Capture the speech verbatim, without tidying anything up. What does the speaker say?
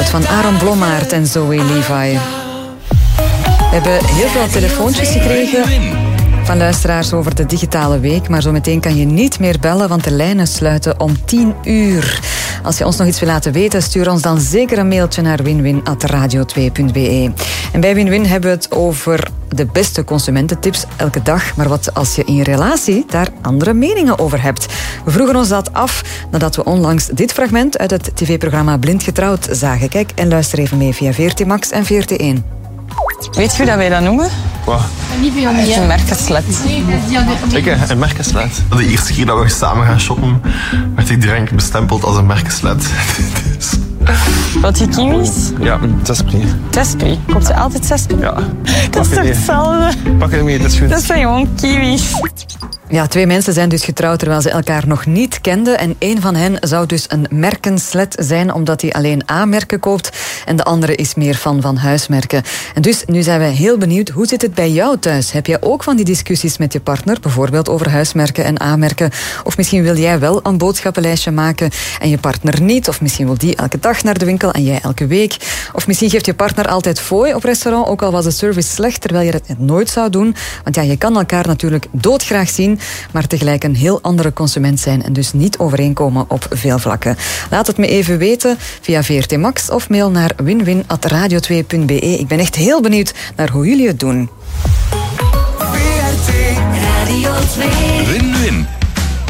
getrouwd van Aaron Blommaert en Zoe Levi. We hebben heel veel telefoontjes gekregen van luisteraars over de digitale week, maar zometeen kan je niet meer bellen, want de lijnen sluiten om tien uur. Als je ons nog iets wil laten weten, stuur ons dan zeker een mailtje naar winwin at radio twee punt b e. En bij Winwin hebben we het over de beste consumententips elke dag, maar wat als je in je relatie daar andere meningen over hebt? We vroegen ons dat af nadat we onlangs dit fragment uit het tv-programma Blind Getrouwd zagen. Kijk en luister even mee via V R T Max en V R T één. Weet je hoe dat wij dat noemen? Wat? Een merkenslet. Ik, een merkenslet. De eerste keer dat we samen gaan shoppen, werd ik direct bestempeld als een merkenslet. Dus... Wat die kiwis? Ja, Tespri. Tespri. Koopt ze altijd Tespri? Ja. Dat is toch hetzelfde? Pak er mee, dat is goed. Dat zijn gewoon kiwis. Ja, twee mensen zijn dus getrouwd terwijl ze elkaar nog niet kenden. En één van hen zou dus een merkenslet zijn, omdat hij alleen A-merken koopt. En de andere is meer fan van huismerken. En dus nu zijn we heel benieuwd, hoe zit het bij jou thuis? Heb jij ook van die discussies met je partner, bijvoorbeeld over huismerken en A-merken? Of misschien wil jij wel een boodschappenlijstje maken en je partner niet? Of misschien wil die elke dag naar de winkel en jij elke week? Of misschien geeft je partner altijd fooi op restaurant, ook al was de service slecht, terwijl je dat nooit zou doen. Want ja, je kan elkaar natuurlijk doodgraag zien, maar tegelijk een heel andere consument zijn en dus niet overeenkomen op veel vlakken. Laat het me even weten via V R T Max of mail naar winwin at radio twee punt b e. Ik ben echt heel benieuwd naar hoe jullie het doen. Win-win.